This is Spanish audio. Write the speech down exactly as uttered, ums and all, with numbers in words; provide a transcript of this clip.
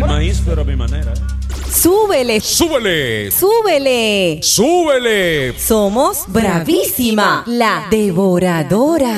maíz, pero a mi manera. Súbele. Súbele. Súbele. Súbele. Somos Bravísima, la devoradora.